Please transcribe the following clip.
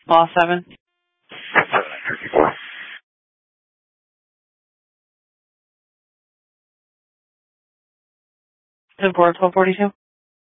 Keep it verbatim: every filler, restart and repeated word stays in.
Law seven. seven fifty-four. Is it board twelve forty-two?